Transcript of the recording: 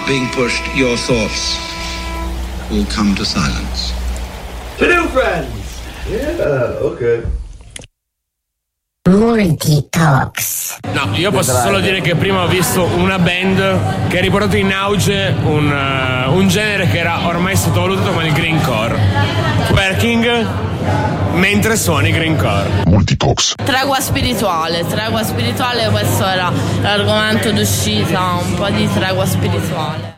being pushed, your thoughts will come to silence. The new friends! Yeah, ok. Multi Talks. No, io posso solo dire che prima ho visto una band che ha riportato in auge un genere che era ormai sottovalutato come il greencore. Twerking mentre suoni greencore. Multi Talks. Tregua spirituale, questo era l'argomento d'uscita, un po' di tregua spirituale.